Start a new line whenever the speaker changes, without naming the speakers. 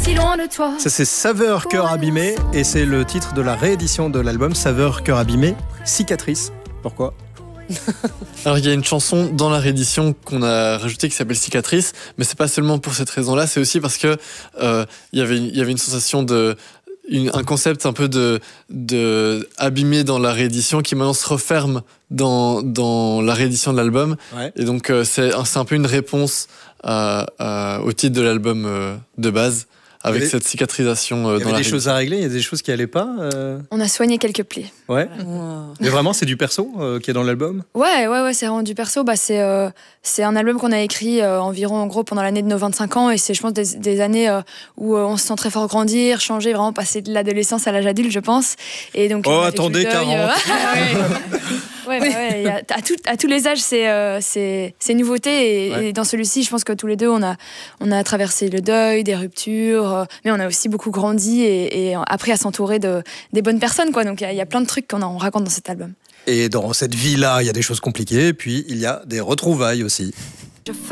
si loin de toi.
Ça c'est Saveur cœur abîmé et c'est le titre de la réédition de l'album Saveur cœur abîmé, Cicatrice. Pourquoi ?
Alors il y a une chanson dans la réédition qu'on a rajoutée qui s'appelle Cicatrice, mais c'est pas seulement pour cette raison-là, c'est aussi parce que il y avait une sensation un concept un peu de abîmé dans la réédition qui maintenant se referme dans la réédition de l'album. Ouais. Et donc c'est un peu une réponse au titre de l'album de base, avec cette cicatrisation dans la réédition. Il y avait des choses
à régler, il y a des choses qui allaient pas
On a soigné quelques plaies.
Ouais. Mais vraiment, c'est du perso qui est dans l'album ?
Ouais, c'est vraiment du perso. C'est un album qu'on a écrit environ en gros pendant l'année de nos 25 ans et c'est je pense des années où on se sent très fort grandir, changer, vraiment passer de l'adolescence à l'âge adulte, je pense. Et donc
attendez, 40.
À tous les âges, c'est nouveauté et dans celui-ci, je pense que tous les deux, on a traversé le deuil, des ruptures, mais on a aussi beaucoup grandi et appris à s'entourer des bonnes personnes, quoi. Donc il y a plein de trucs qu'on raconte dans cet album.
Et dans cette vie-là, il y a des choses compliquées, et puis il y a des retrouvailles aussi.